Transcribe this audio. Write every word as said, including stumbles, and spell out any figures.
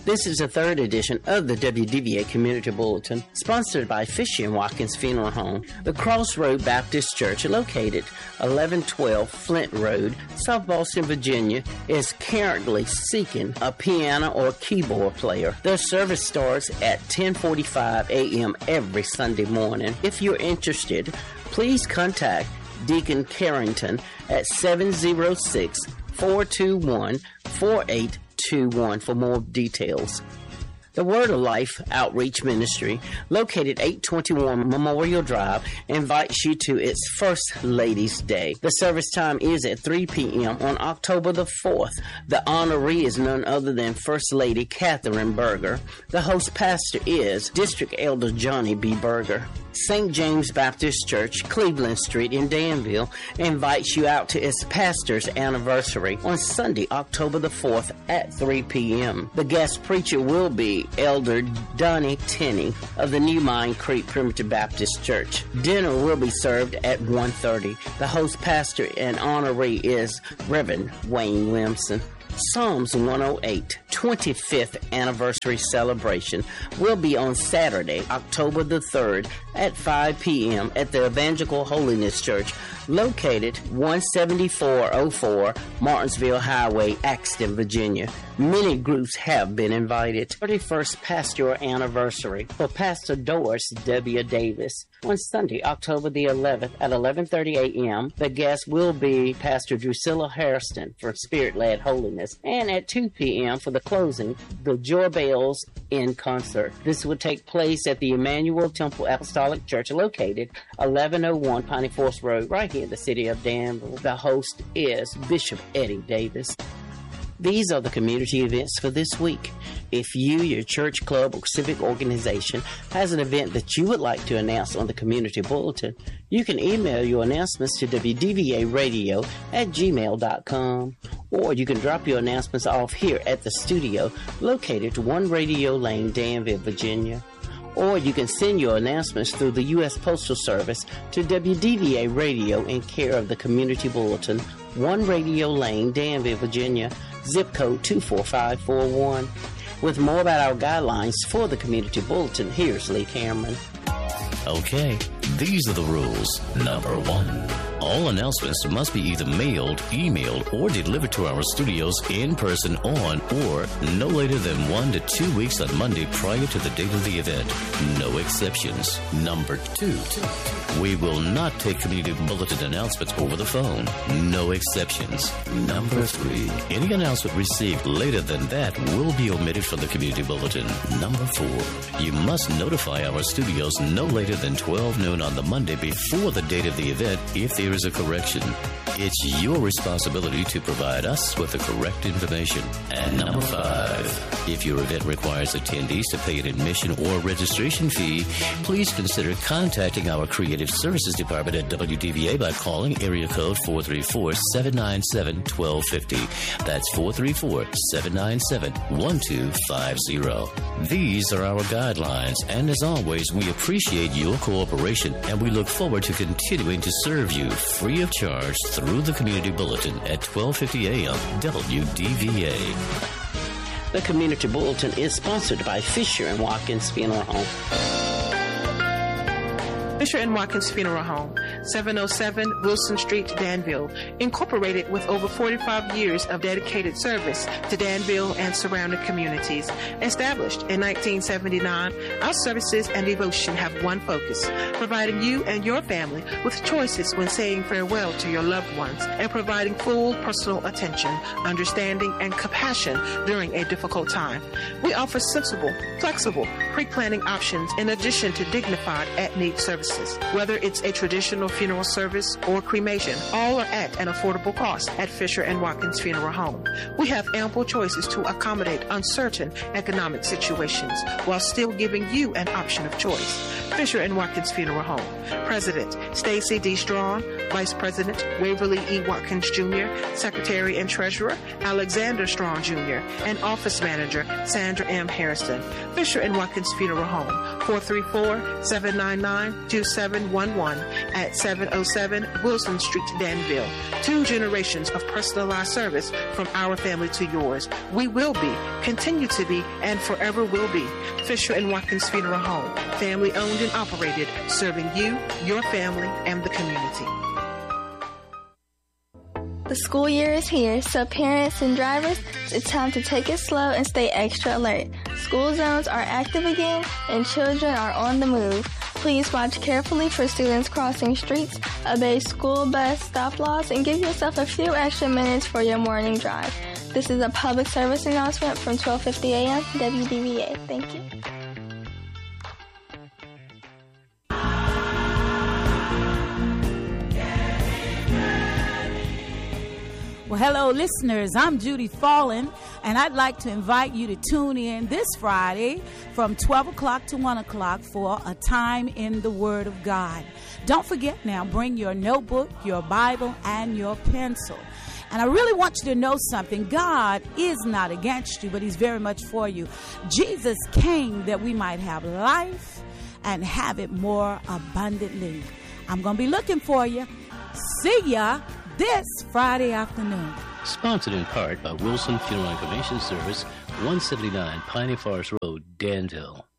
This is the third edition of the W D V A Community Bulletin, sponsored by Fisher and Watkins Funeral Home. The Crossroad Baptist Church, located eleven twelve Flint Road, South Boston, Virginia, is currently seeking a piano or keyboard player. Their service starts at ten forty-five a.m. every Sunday morning. If you're interested, please contact Deacon Carrington at seven oh six, four two one, four eight two one for more details. The Word of Life Outreach Ministry, located eight twenty-one Memorial Drive, invites you to its First Ladies' Day. The service time is at three p.m. on October the fourth. The honoree is none other than First Lady Catherine Berger. The host pastor is District Elder Johnny B. Berger. Saint James Baptist Church, Cleveland Street in Danville, invites you out to its pastor's anniversary on Sunday, October the fourth at three p.m. The guest preacher will be Elder Donnie Tenney of the New Mine Creek Primitive Baptist Church. Dinner will be served at one thirty. The host pastor and honoree is Reverend Wayne Williamson. Psalms one oh eight, twenty-fifth anniversary celebration will be on Saturday, October the third at five p.m. at the Evangelical Holiness Church, located one seventy-four oh four Martinsville Highway, Axton, Virginia. Many groups have been invited. thirty-first pastoral anniversary for Pastor Doris W. Davis on Sunday, October the eleventh at eleven thirty a.m. The guest will be Pastor Drusilla Hairston for Spirit-Led Holiness, and at two p.m. for the closing, the Joy Bells in concert. This will take place at the Emmanuel Temple Apostolic Church, located eleven oh one Piney Force Road, right here in the city of Danville. The host is Bishop Eddie Davis. These are the community events for this week. If you, your church, club, or civic organization has an event that you would like to announce on the community bulletin, you can email your announcements to w d v a radio at gmail dot com, or you can drop your announcements off here at the studio located one Radio Lane, Danville, Virginia. Or you can send your announcements through the U S Postal Service to W D V A Radio in care of the Community Bulletin, one Radio Lane, Danville, Virginia, zip code two four five four one. With more about our guidelines for the Community Bulletin, here's Lee Cameron. Okay, these are the rules. Number one, all announcements must be either mailed, emailed, or delivered to our studios in person on or no later than one to two weeks on Monday prior to the date of the event. No exceptions. Number two, we will not take community bulletin announcements over the phone. No exceptions. Number three, any announcement received later than that will be omitted from the community bulletin. Number four, you must notify our studios no later than twelve noon on the Monday before the date of the event if there is a correction. It's your responsibility to provide us with the correct information. And number five, if your event requires attendees to pay an admission or registration fee, please consider contacting our Creative Services Department at W D V A by calling area code four three four, seven nine seven, one two five zero. That's four three four, seven nine seven, one two five zero. These are our guidelines, and as always, we appreciate your cooperation, and we look forward to continuing to serve you free of charge through the Community Bulletin at twelve fifty a.m. W D V A. The Community Bulletin is sponsored by Fisher and Watkins Funeral Home. Fisher and Watkins Funeral Home, seven oh seven Wilson Street, Danville, incorporated with over forty-five years of dedicated service to Danville and surrounding communities. Established in nineteen seventy-nine, our services and devotion have one focus: providing you and your family with choices when saying farewell to your loved ones and providing full personal attention, understanding, and compassion during a difficult time. We offer sensible, flexible, pre-planning options in addition to dignified at-need services. Whether it's a traditional funeral service or cremation, all are at an affordable cost at Fisher and Watkins Funeral Home. We have ample choices to accommodate uncertain economic situations while still giving you an option of choice. Fisher and Watkins Funeral Home. President Stacy D. Strong, Vice President Waverly E. Watkins Junior, Secretary and Treasurer Alexander Strong Junior, and Office Manager Sandra M. Harrison. Fisher and Watkins Funeral Home, four three four, seven nine nine, two seven one one at seven oh seven Wilson Street, Danville. Two generations of personalized service from our family to yours. We will be, continue to be, and forever will be Fisher and Watkins Funeral Home. Family owned and operated, serving you, your family, and the community. The school year is here, so parents and drivers, it's time to take it slow and stay extra alert. School zones are active again, and children are on the move. Please watch carefully for students crossing streets, obey school bus stop laws, and give yourself a few extra minutes for your morning drive. This is a public service announcement from twelve fifty a.m. W D V A. Thank you. Well, hello, listeners. I'm Judy Fallon, and I'd like to invite you to tune in this Friday from twelve o'clock to one o'clock for A Time in the Word of God. Don't forget now, bring your notebook, your Bible, and your pencil. And I really want you to know something. God is not against you, but he's very much for you. Jesus came that we might have life and have it more abundantly. I'm going to be looking for you. See ya this Friday afternoon. Sponsored in part by Wilson Funeral and Cremation Service, one seventy-nine Piney Forest Road, Danville.